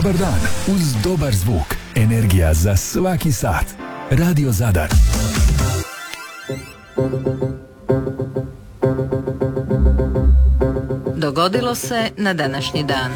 Dobar dan uz dobar zvuk. Energija za svaki sat. Radio Zadar. Dogodilo se na današnji dan.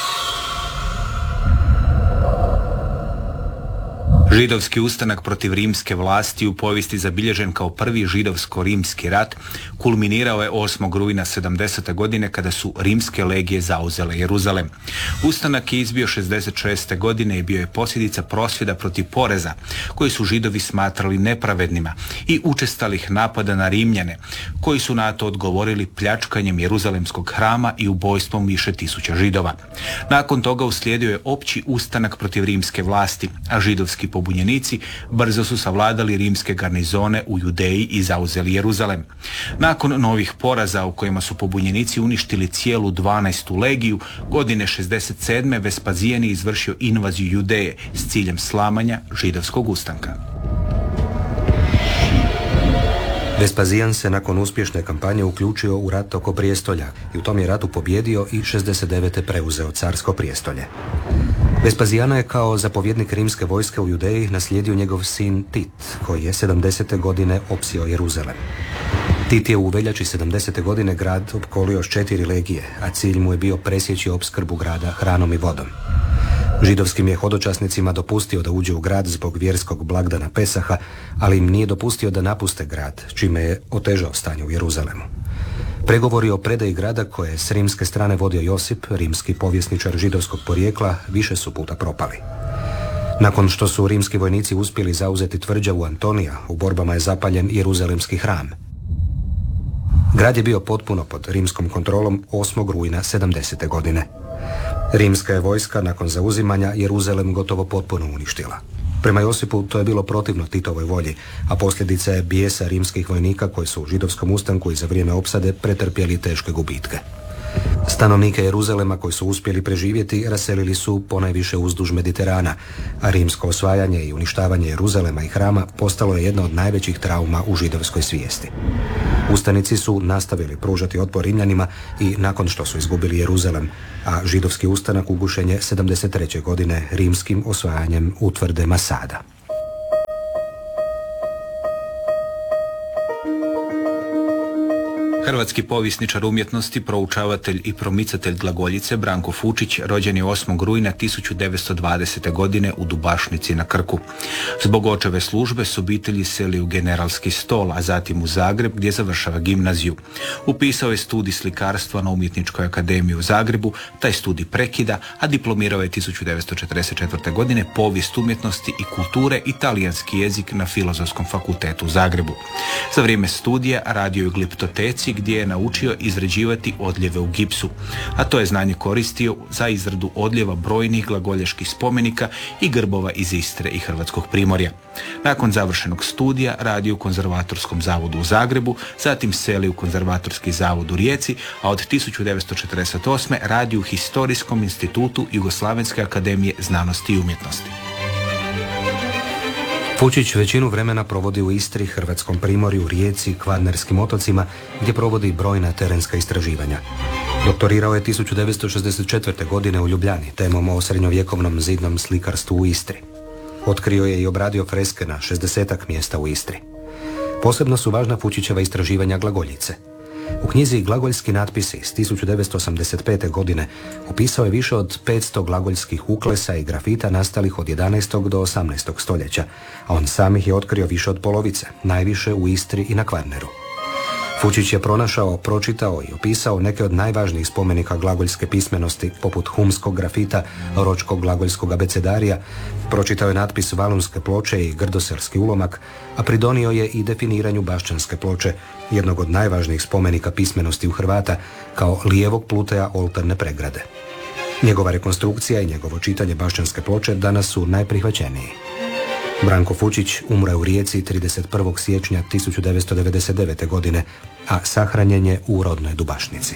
Židovski ustanak protiv rimske vlasti u povijesti zabilježen kao prvi židovsko-rimski rat kulminirao je 8. rujna 70. godine kada su rimske legije zauzele Jeruzalem. Ustanak je izbio 66. godine i bio je posljedica prosvjeda protiv poreza koji su Židovi smatrali nepravednima i učestalih napada na Rimljane koji su na to odgovorili pljačkanjem Jeruzalemskog hrama i ubojstvom više tisuća Židova. Nakon toga uslijedio je opći ustanak protiv rimske vlasti, a židovski pobunjenici brzo su savladali rimske garnizone u Judeji i zauzeli Jeruzalem. Nakon novih poraza u kojima su pobunjenici uništili cijelu 12. legiju, godine 67. Vespazijan je izvršio invaziju Judeje s ciljem slamanja židovskog ustanka. Vespazijan se nakon uspješne kampanje uključio u rat oko prijestolja i u tom je ratu pobjedio i 69. preuzeo carsko prijestolje. Vespazijana je kao zapovjednik rimske vojske u Judeji naslijedio njegov sin Tit, koji je 70. godine opsio Jeruzalem. Tit je u veljači 70. godine grad opkolio s 4 legije, a cilj mu je bio presjeći opskrbu grada hranom i vodom. Židovskim je hodočasnicima dopustio da uđe u grad zbog vjerskog blagdana Pesaha, ali im nije dopustio da napuste grad, čime je otežao stanje u Jeruzalemu. Pregovori o predaji grada koje je s rimske strane vodio Josip, rimski povjesničar židovskog porijekla, više su puta propali. Nakon što su rimski vojnici uspjeli zauzeti tvrđavu Antonija, u borbama je zapaljen Jeruzalemski hram. Grad je bio potpuno pod rimskom kontrolom 8. rujna 70. godine. Rimska je vojska nakon zauzimanja Jeruzalem gotovo potpuno uništila. Prema Josipu to je bilo protivno Titovoj volji, a posljedica je bijesa rimskih vojnika koji su u židovskom ustanku i za vrijeme opsade pretrpjeli teške gubitke. Stanovnike Jeruzalema koji su uspjeli preživjeti raselili su ponajviše uzduž Mediterana, a rimsko osvajanje i uništavanje Jeruzalema i hrama postalo je jedna od najvećih trauma u židovskoj svijesti. Ustanici su nastavili pružati otpor Rimljanima i nakon što su izgubili Jeruzalem, a židovski ustanak ugušen je 73. godine rimskim osvajanjem utvrde Masada. Hrvatski povjesničar umjetnosti, proučavatelj i promicatelj glagoljice Branko Fučić rođen je 8. rujna 1920. godine u Dubašnici na Krku. Zbog očeve službe s obitelji seli u Generalski Stol, a zatim u Zagreb gdje završava gimnaziju. Upisao je studij slikarstva na Umjetničkoj akademiji u Zagrebu, taj studij prekida, a diplomirao je 1944. godine povijest umjetnosti i kulture i talijanski jezik na Filozofskom fakultetu u Zagrebu. Za vrijeme studija radio je u gliptoteci gdje je naučio izrađivati odljeve u gipsu, a to je znanje koristio za izradu odljeva brojnih glagoljaških spomenika i grbova iz Istre i Hrvatskog Primorja. Nakon završenog studija radio u Konzervatorskom zavodu u Zagrebu, zatim seli u Konzervatorski zavod u Rijeci, a od 1948. radi u Historijskom institutu Jugoslavenske akademije znanosti i umjetnosti. Fučić većinu vremena provodi u Istri, Hrvatskom Primorju, Rijeci, Kvarnerskim otocima, gdje provodi brojna terenska istraživanja. Doktorirao je 1964. godine u Ljubljani temom o srednjovjekovnom zidnom slikarstvu u Istri. Otkrio je i obradio freske na 60-ak mjesta u Istri. Posebno su važna Fučićeva istraživanja glagoljice. U knjizi Glagoljski natpisi iz 1985. godine upisao je više od 500 glagoljskih uklesa i grafita nastalih od 11. do 18. stoljeća, a on sam ih je otkrio više od polovice, najviše u Istri i na Kvarneru. Fučić je pronašao, pročitao i opisao neke od najvažnijih spomenika glagoljske pismenosti, poput humskog grafita, ročkog glagoljskog abecedarija, pročitao je natpis Valunske ploče i Grdoselski ulomak, a pridonio je i definiranju Bašćanske ploče, jednog od najvažnijih spomenika pismenosti u Hrvata, kao lijevog pluteja oltarne pregrade. Njegova rekonstrukcija i njegovo čitanje Bašćanske ploče danas su najprihvaćeniji. Branko Fučić umro je u Rijeci 31. siječnja 1999. godine, a sahranjen je u rodnoj Dubašnici.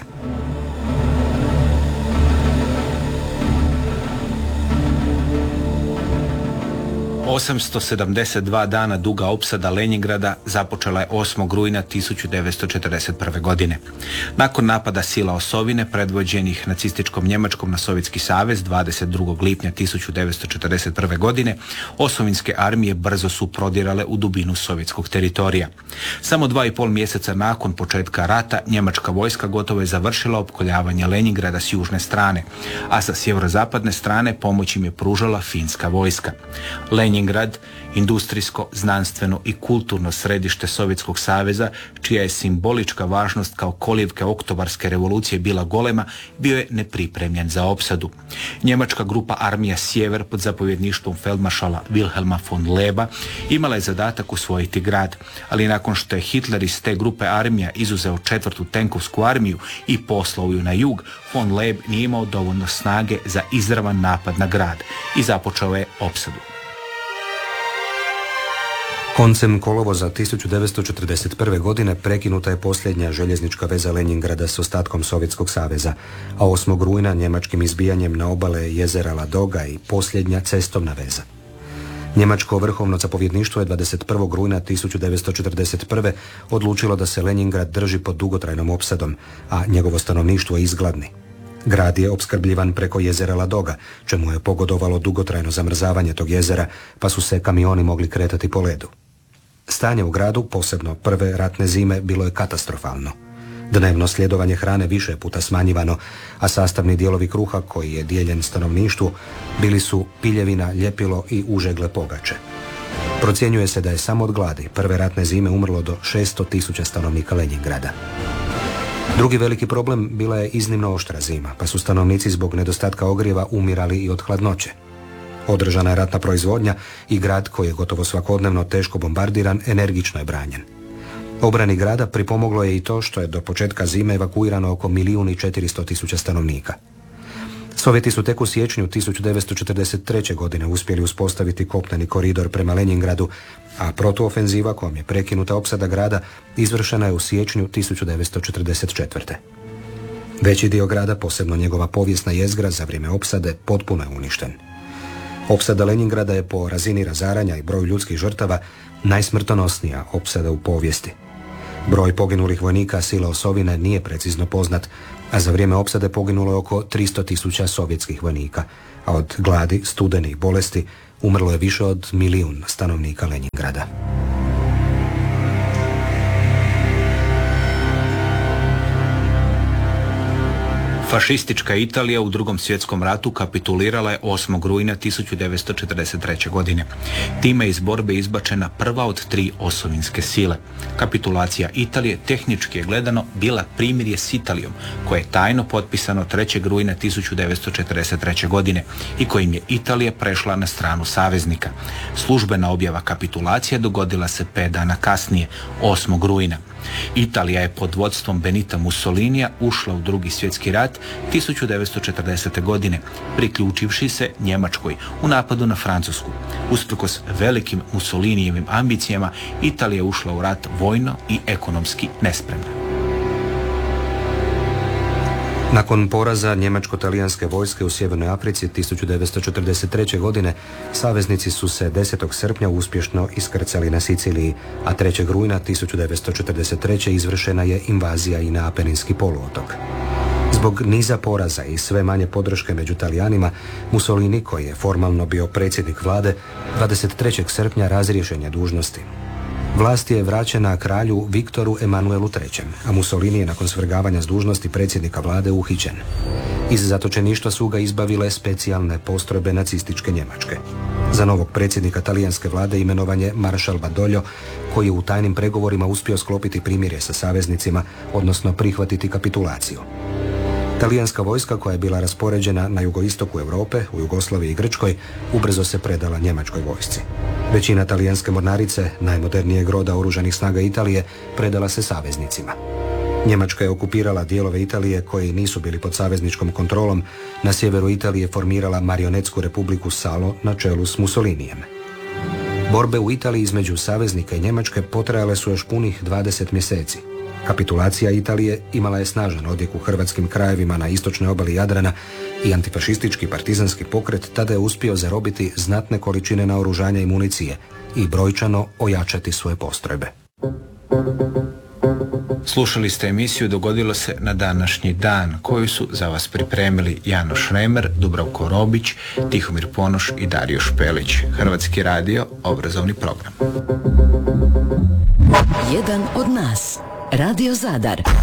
872 dana duga opsada Lenjingrada započela je 8. rujna 1941. godine. Nakon napada sila osovine predvođenih nacističkom Njemačkom na Sovjetski savez 22. lipnja 1941. godine, osovinske armije brzo su prodirale u dubinu sovjetskog teritorija. Samo 2,5 mjeseca nakon početka rata njemačka vojska gotovo je završila opkoljavanje Lenjingrada s južne strane, a sa sjeverozapadne strane pomoć im je pružala finska vojska. Lenjingrad, industrijsko, znanstveno i kulturno središte Sovjetskog saveza, čija je simbolička važnost kao kolijevke oktobarske revolucije bila golema, bio je nepripremljen za opsadu. Njemačka grupa armija Sjever pod zapovjedništvom feldmaršala Wilhelma von Leba imala je zadatak usvojiti grad, ali nakon što je Hitler iz te grupe armija izuzeo 4. tenkovsku armiju i poslao ju na jug, von Leb nije imao dovoljno snage za izravan napad na grad i započeo je opsadu. Koncem kolovoza 1941. godine prekinuta je posljednja željeznička veza Lenjingrada s ostatkom Sovjetskog saveza, a 8. rujna njemačkim izbijanjem na obale jezera Ladoga i posljednja cestovna veza. Njemačko vrhovno zapovjedništvo je 21. rujna 1941. odlučilo da se Lenjingrad drži pod dugotrajnom opsadom, a njegovo stanovništvo izgladni. Grad je opskrbljivan preko jezera Ladoga, čemu je pogodovalo dugotrajno zamrzavanje tog jezera, pa su se kamioni mogli kretati po ledu. Stanje u gradu, posebno prve ratne zime, bilo je katastrofalno. Dnevno sljedovanje hrane više puta smanjivano, a sastavni dijelovi kruha koji je dijeljen stanovništvu bili su piljevina, ljepilo i užegle pogače. Procjenjuje se da je samo od gladi prve ratne zime umrlo do 600.000 stanovnika Lenjingrada. Drugi veliki problem bila je iznimno oštra zima, pa su stanovnici zbog nedostatka ogrijeva umirali i od hladnoće. Održana je ratna proizvodnja i grad, koji je gotovo svakodnevno teško bombardiran, energično je branjen. Obrani grada pripomoglo je i to što je do početka zime evakuirano oko 1.400.000 stanovnika. Sovjeti su tek u siječnju 1943. godine uspjeli uspostaviti kopneni koridor prema Lenjingradu, a protuofenziva, kojom je prekinuta opsada grada, izvršena je u siječnju 1944. Veći dio grada, posebno njegova povijesna jezgra, za vrijeme opsade potpuno je uništen. Opsada Lenjingrada je po razini razaranja i broju ljudskih žrtava najsmrtonosnija opsada u povijesti. Broj poginulih vojnika sila osovine nije precizno poznat, a za vrijeme opsade poginulo je oko 300.000 sovjetskih vojnika, a od gladi, studenih bolesti umrlo je više od 1 milijun stanovnika Lenjingrada. Fašistička Italija u Drugom svjetskom ratu kapitulirala je 8. rujna 1943. godine. Time je iz borbe izbačena prva od 3 osovinske sile. Kapitulacija Italije tehnički je gledano bila primirje s Italijom, koje je tajno potpisano 3. rujna 1943. godine i kojim je Italija prešla na stranu saveznika. Službena objava kapitulacije dogodila se 5 dana kasnije, 8. rujna. Italija je pod vodstvom Benita Mussolinija ušla u Drugi svjetski rat 1940. godine, priključivši se Njemačkoj u napadu na Francusku. Usprkos velikim Mussolinijevim ambicijama, Italija je ušla u rat vojno i ekonomski nespremna. Nakon poraza njemačko-talijanske vojske u Sjevernoj Africi 1943. godine, saveznici su se 10. srpnja uspješno iskrcali na Siciliji, a 3. rujna 1943. izvršena je invazija i na Apeninski poluotok. Zbog niza poraza i sve manje podrške među Talijanima, Mussolini, koji je formalno bio predsjednik vlade, 23. srpnja razriješen je dužnosti. Vlast je vraćena kralju Viktoru Emanuelu III, a Mussolini je nakon svrgavanja s dužnosti predsjednika vlade uhićen. Iz zatočeništva su ga izbavile specijalne postrojbe nacističke Njemačke. Za novog predsjednika talijanske vlade imenovan je maršal Badoglio, koji je u tajnim pregovorima uspio sklopiti primirje sa saveznicima, odnosno prihvatiti kapitulaciju. Talijanska vojska, koja je bila raspoređena na jugoistoku Europe, u Jugoslaviji i Grčkoj, ubrzo se predala njemačkoj vojsci. Većina talijanske mornarice, najmodernijeg roda oružanih snaga Italije, predala se saveznicima. Njemačka je okupirala dijelove Italije koji nisu bili pod savezničkom kontrolom. Na sjeveru Italije formirala marionetsku republiku Salo na čelu s Mussolinijem. Borbe u Italiji između saveznika i Njemačke potrajale su još punih 20 mjeseci. Kapitulacija Italije imala je snažan odjek u hrvatskim krajevima na istočnoj obali Jadrana i antifašistički partizanski pokret tada je uspio zarobiti znatne količine naoružanja i municije i brojčano ojačati svoje postrojbe. Slušali ste emisiju Dogodilo se na današnji dan, koju su za vas pripremili Jano Šremer, Dubravko Robić, Tihomir Ponoš i Dario Špelić. Hrvatski radio, obrazovni program. Jedan od nas. Radio Zadar.